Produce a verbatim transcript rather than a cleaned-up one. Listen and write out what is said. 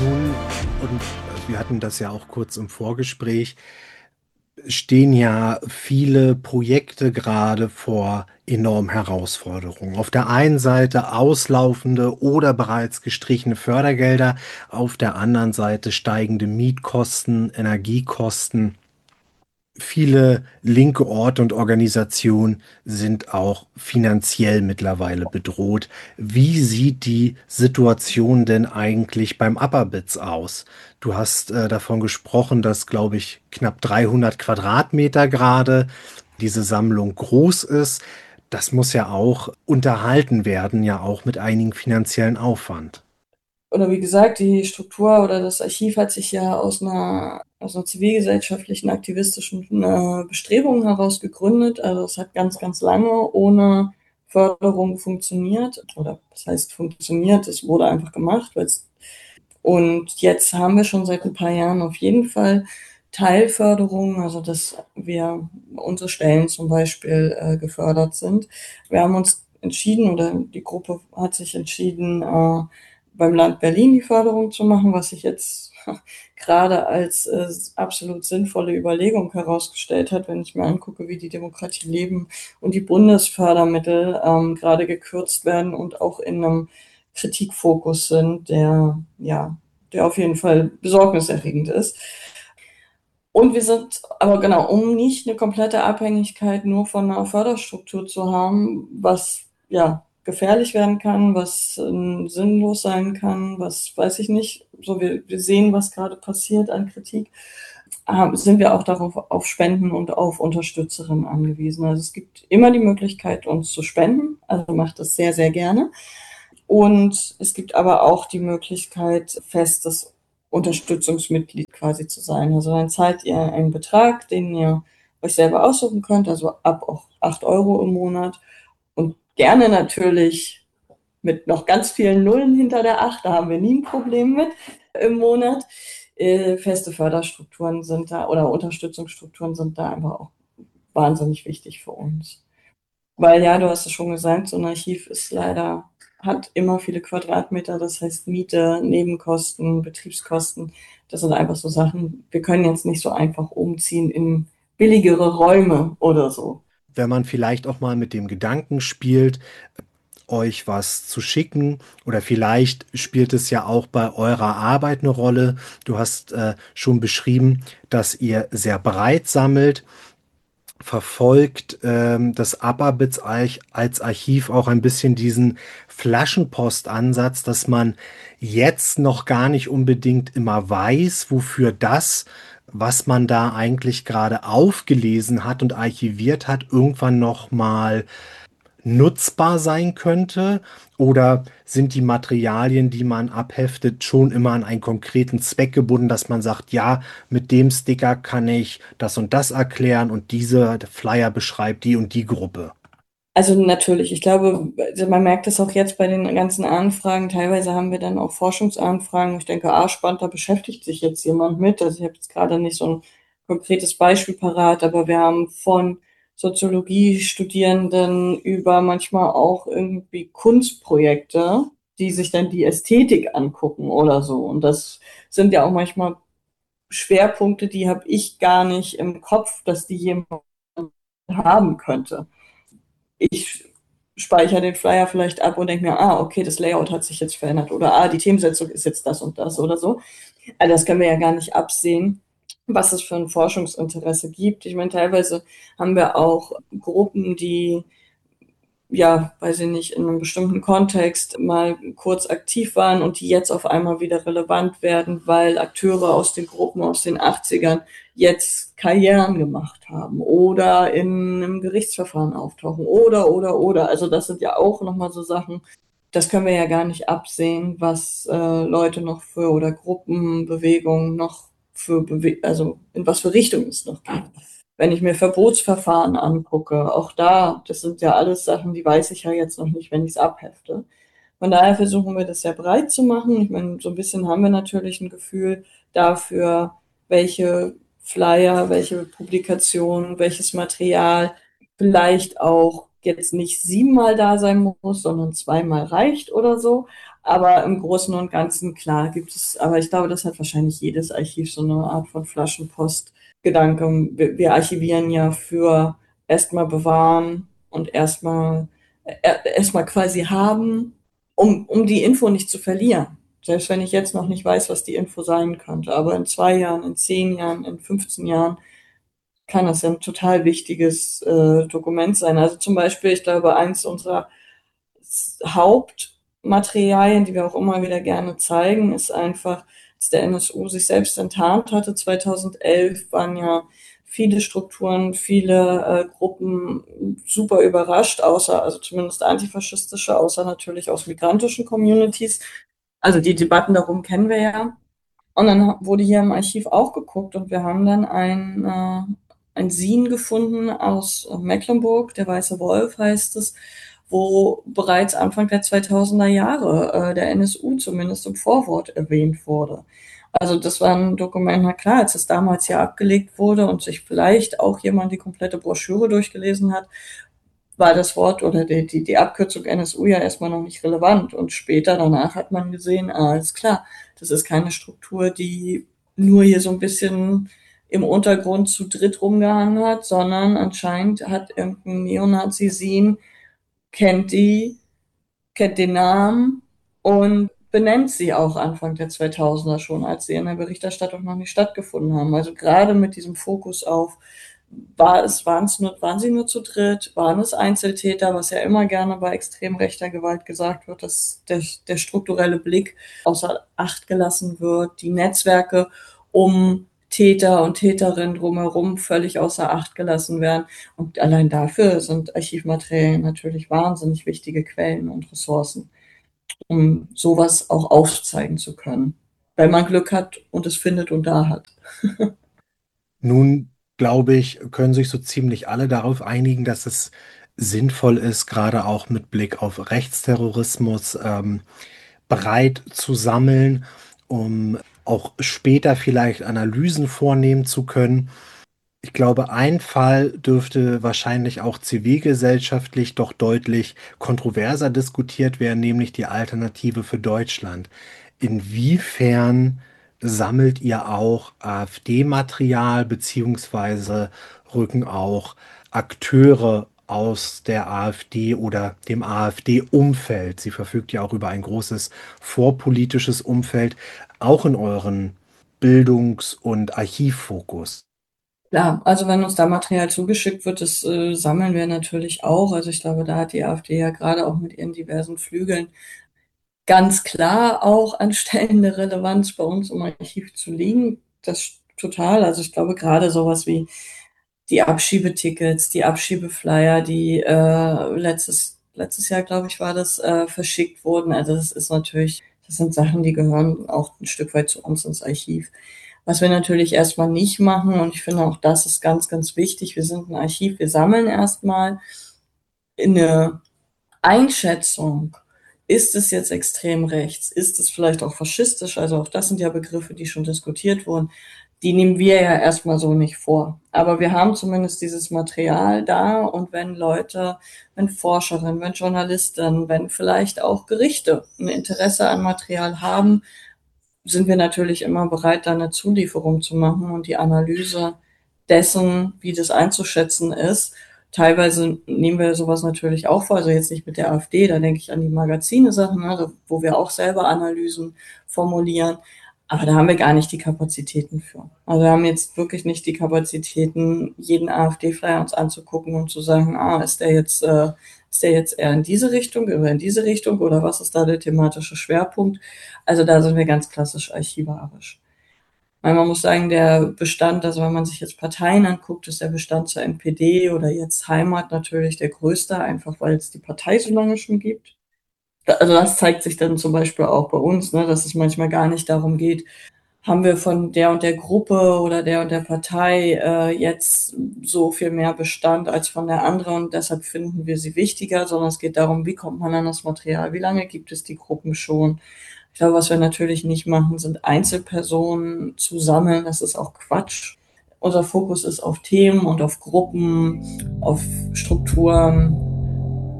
Nun, und wir hatten das ja auch kurz im Vorgespräch, stehen ja viele Projekte gerade vor enormen Herausforderungen. Auf der einen Seite auslaufende oder bereits gestrichene Fördergelder, auf der anderen Seite steigende Mietkosten, Energiekosten. Viele linke Orte und Organisationen sind auch finanziell mittlerweile bedroht. Wie sieht die Situation denn eigentlich beim Upperbitz aus? Du hast äh, davon gesprochen, dass, glaube ich, knapp dreihundert Quadratmeter gerade diese Sammlung groß ist. Das muss ja auch unterhalten werden, ja auch mit einigem finanziellen Aufwand. Oder wie gesagt, die Struktur oder das Archiv hat sich ja aus einer, aus einer zivilgesellschaftlichen, aktivistischen äh, Bestrebung heraus gegründet. Also es hat ganz, ganz lange ohne Förderung funktioniert. Oder was heißt funktioniert? Es wurde einfach gemacht. Weil's, und jetzt haben wir schon seit ein paar Jahren auf jeden Fall Teilförderung, also dass wir unsere Stellen zum Beispiel äh, gefördert sind. Wir haben uns entschieden oder die Gruppe hat sich entschieden, äh, beim Land Berlin die Förderung zu machen, was sich jetzt gerade als äh, absolut sinnvolle Überlegung herausgestellt hat, wenn ich mir angucke, wie die Demokratie leben und die Bundesfördermittel ähm, gerade gekürzt werden und auch in einem Kritikfokus sind, der ja, der auf jeden Fall besorgniserregend ist. Und wir sind, aber genau, um nicht eine komplette Abhängigkeit nur von einer Förderstruktur zu haben, was ja gefährlich werden kann, was äh, sinnlos sein kann, was weiß ich nicht. So, wir, wir sehen, was gerade passiert an Kritik, haben, sind wir auch darauf auf Spenden und auf Unterstützerinnen angewiesen. Also es gibt immer die Möglichkeit, uns zu spenden. Also macht das sehr, sehr gerne. Und es gibt aber auch die Möglichkeit, festes Unterstützungsmitglied quasi zu sein. Also dann zahlt ihr einen Betrag, den ihr euch selber aussuchen könnt, also ab auch acht Euro im Monat. Und gerne natürlich mit noch ganz vielen Nullen hinter der acht, da haben wir nie ein Problem mit im Monat. Äh, feste Förderstrukturen sind da oder Unterstützungsstrukturen sind da einfach auch wahnsinnig wichtig für uns. Weil ja, du hast es schon gesagt, so ein Archiv ist leider, hat immer viele Quadratmeter, das heißt Miete, Nebenkosten, Betriebskosten. Das sind einfach so Sachen. Wir können jetzt nicht so einfach umziehen in billigere Räume oder so. Wenn man vielleicht auch mal mit dem Gedanken spielt, euch was zu schicken oder vielleicht spielt es ja auch bei eurer Arbeit eine Rolle. Du hast äh, schon beschrieben, dass ihr sehr breit sammelt. Verfolgt ähm, das Aberbitz Arch- als Archiv auch ein bisschen diesen Flaschenpostansatz, dass man jetzt noch gar nicht unbedingt immer weiß, wofür das, was man da eigentlich gerade aufgelesen hat und archiviert hat, irgendwann noch mal nutzbar sein könnte? Oder sind die Materialien, die man abheftet, schon immer an einen konkreten Zweck gebunden, dass man sagt, ja, mit dem Sticker kann ich das und das erklären und dieser Flyer beschreibt die und die Gruppe? Also natürlich, ich glaube, also man merkt es auch jetzt bei den ganzen Anfragen. Teilweise haben wir dann auch Forschungsanfragen. Ich denke, ah, spannend, da beschäftigt sich jetzt jemand mit. Also ich habe jetzt gerade nicht so ein konkretes Beispiel parat, aber wir haben von Soziologiestudierenden über manchmal auch irgendwie Kunstprojekte, die sich dann die Ästhetik angucken oder so. Und das sind ja auch manchmal Schwerpunkte, die habe ich gar nicht im Kopf, dass die jemand haben könnte. Ich speichere den Flyer vielleicht ab und denke mir, ah, okay, das Layout hat sich jetzt verändert oder ah, die Themensetzung ist jetzt das und das oder so. Also das können wir ja gar nicht absehen, was es für ein Forschungsinteresse gibt. Ich meine, teilweise haben wir auch Gruppen, die ja, weiß ich nicht, in einem bestimmten Kontext mal kurz aktiv waren und die jetzt auf einmal wieder relevant werden, weil Akteure aus den Gruppen aus den achtzigern jetzt Karrieren gemacht haben oder in einem Gerichtsverfahren auftauchen oder, oder, oder. Also das sind ja auch nochmal so Sachen, das können wir ja gar nicht absehen, was äh, Leute noch für oder Gruppenbewegungen noch für, Bewe also in was für Richtung es noch geht. Wenn ich mir Verbotsverfahren angucke, auch da, das sind ja alles Sachen, die weiß ich ja jetzt noch nicht, wenn ich es abhefte. Von daher versuchen wir das sehr breit zu machen. Ich meine, so ein bisschen haben wir natürlich ein Gefühl dafür, welche Flyer, welche Publikationen, welches Material vielleicht auch jetzt nicht siebenmal da sein muss, sondern zweimal reicht oder so. Aber im Großen und Ganzen, klar, gibt es, aber ich glaube, das hat wahrscheinlich jedes Archiv so eine Art von Flaschenpost-Gedanke. Wir, wir archivieren ja für erstmal bewahren und erstmal erstmal quasi haben, um, um die Info nicht zu verlieren. Selbst wenn ich jetzt noch nicht weiß, was die Info sein könnte. Aber in zwei Jahren, in zehn Jahren, in fünfzehn Jahren kann das ja ein total wichtiges äh, Dokument sein. Also zum Beispiel, ich glaube, eins unserer Hauptmaterialien, die wir auch immer wieder gerne zeigen, ist einfach, als der N S U sich selbst enttarnt hatte, zweitausendelf, waren ja viele Strukturen, viele äh, Gruppen super überrascht, außer, also zumindest antifaschistische, außer natürlich aus migrantischen Communities. Also die Debatten darum kennen wir ja. Und dann wurde hier im Archiv auch geguckt und wir haben dann ein, äh, ein Sin gefunden aus Mecklenburg, der Weiße Wolf heißt es, wo bereits Anfang der zweitausender Jahre äh, der N S U zumindest im Vorwort erwähnt wurde. Also das war ein Dokument, na klar, als es damals hier abgelegt wurde und sich vielleicht auch jemand die komplette Broschüre durchgelesen hat, war das Wort oder die, die, die Abkürzung N S U ja erstmal noch nicht relevant. Und später danach hat man gesehen, ah, alles klar, das ist keine Struktur, die nur hier so ein bisschen im Untergrund zu dritt rumgehangen hat, sondern anscheinend hat irgendein Neonazi-Sin, kennt die, kennt den Namen und benennt sie auch Anfang der zweitausender schon, als sie in der Berichterstattung noch nicht stattgefunden haben. Also gerade mit diesem Fokus auf, war es, waren es nur, waren sie nur zu dritt, waren es Einzeltäter, was ja immer gerne bei extrem rechter Gewalt gesagt wird, dass der, der strukturelle Blick außer Acht gelassen wird, die Netzwerke um Täter und Täterinnen drumherum völlig außer Acht gelassen werden. Und allein dafür sind Archivmaterialien natürlich wahnsinnig wichtige Quellen und Ressourcen, um sowas auch aufzeigen zu können. Weil man Glück hat und es findet und da hat. Nun, glaube ich, können sich so ziemlich alle darauf einigen, dass es sinnvoll ist, gerade auch mit Blick auf Rechtsterrorismus, ähm, bereit zu sammeln, um auch später vielleicht Analysen vornehmen zu können. Ich glaube, ein Fall dürfte wahrscheinlich auch zivilgesellschaftlich doch deutlich kontroverser diskutiert werden, nämlich die Alternative für Deutschland. Inwiefern sammelt ihr auch AfD-Material beziehungsweise rücken auch Akteure aus der AfD oder dem AfD-Umfeld? Sie verfügt ja auch über ein großes vorpolitisches Umfeld, auch in euren Bildungs- und Archivfokus. Klar, also wenn uns da Material zugeschickt wird, das äh, sammeln wir natürlich auch. Also ich glaube, da hat die AfD ja gerade auch mit ihren diversen Flügeln ganz klar auch an Stellen eine Relevanz bei uns im Archiv zu liegen. Das total. Also ich glaube gerade sowas wie die Abschiebetickets, die Abschiebeflyer, die äh, letztes, letztes Jahr, glaube ich, war das, äh, verschickt wurden. Also das ist natürlich, das sind Sachen, die gehören auch ein Stück weit zu uns ins Archiv. Was wir natürlich erstmal nicht machen, und ich finde auch das ist ganz, ganz wichtig, wir sind ein Archiv, wir sammeln erstmal eine Einschätzung. Ist es jetzt extrem rechts? Ist es vielleicht auch faschistisch? Also auch das sind ja Begriffe, die schon diskutiert wurden. Die nehmen wir ja erstmal so nicht vor. Aber wir haben zumindest dieses Material da und wenn Leute, wenn Forscherinnen, wenn Journalisten, wenn vielleicht auch Gerichte ein Interesse an Material haben, sind wir natürlich immer bereit, da eine Zulieferung zu machen und die Analyse dessen, wie das einzuschätzen ist. Teilweise nehmen wir sowas natürlich auch vor, also jetzt nicht mit der AfD, da denke ich an die Magazine-Sachen, ne, wo wir auch selber Analysen formulieren. Aber da haben wir gar nicht die Kapazitäten für. Also wir haben jetzt wirklich nicht die Kapazitäten, jeden AfD-Flyer uns anzugucken und zu sagen, ah, ist der jetzt, äh, ist der jetzt eher in diese Richtung oder in diese Richtung oder was ist da der thematische Schwerpunkt? Also da sind wir ganz klassisch archivarisch. Weil man muss sagen, der Bestand, also wenn man sich jetzt Parteien anguckt, ist der Bestand zur N P D oder jetzt Heimat natürlich der größte, einfach weil es die Partei so lange schon gibt. Also das zeigt sich dann zum Beispiel auch bei uns, ne, dass es manchmal gar nicht darum geht, haben wir von der und der Gruppe oder der und der Partei äh, jetzt so viel mehr Bestand als von der anderen und deshalb finden wir sie wichtiger, sondern es geht darum, wie kommt man an das Material, wie lange gibt es die Gruppen schon. Ich glaube, was wir natürlich nicht machen, sind Einzelpersonen zu sammeln, das ist auch Quatsch. Unser Fokus ist auf Themen und auf Gruppen, auf Strukturen